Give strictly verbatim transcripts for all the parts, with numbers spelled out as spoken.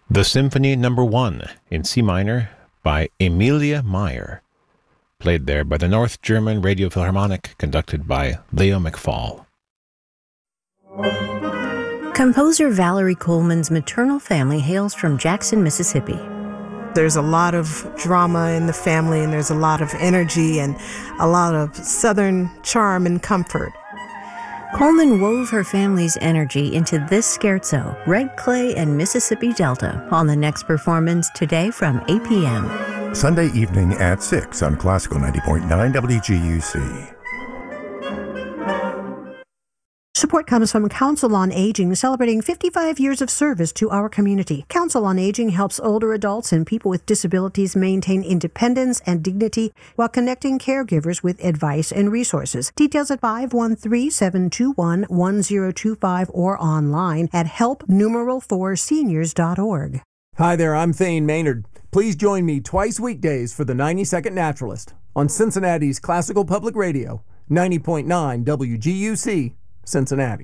The Symphony Number One in C minor by Emilia Meyer, played there by the North German Radio Philharmonic, conducted by Leo McFall. Composer Valerie Coleman's maternal family hails from Jackson, Mississippi. There's a lot of drama in the family, and there's a lot of energy and a lot of Southern charm and comfort. Coleman wove her family's energy into this scherzo, Red Clay and Mississippi Delta, on the next performance today from eight p.m. Sunday evening at six on Classical ninety point nine W G U C. Support comes from Council on Aging, celebrating fifty-five years of service to our community. Council on Aging helps older adults and people with disabilities maintain independence and dignity while connecting caregivers with advice and resources. Details at five one three, seven two one, one zero two five or online at help numeral four seniors dot org. Hi there, I'm Thane Maynard. Please join me twice weekdays for the ninety second Naturalist on Cincinnati's Classical Public Radio, ninety point nine W G U C. Cincinnati.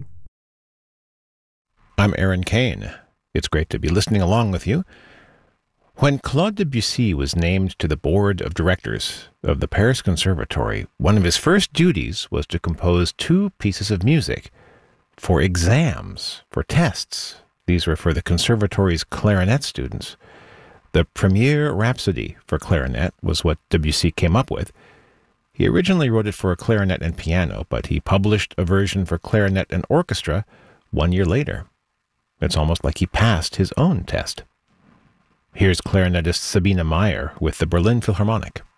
I'm Aaron Kane. It's great to be listening along with you. When Claude Debussy was named to the board of directors of the Paris Conservatory, one of his first duties was to compose two pieces of music for exams, for tests. These were for the conservatory's clarinet students. The Premiere Rhapsody for clarinet was what Debussy came up with. He originally wrote it for clarinet and piano, but he published a version for clarinet and orchestra one year later. It's almost like he passed his own test. Here's clarinetist Sabine Meyer with the Berlin Philharmonic.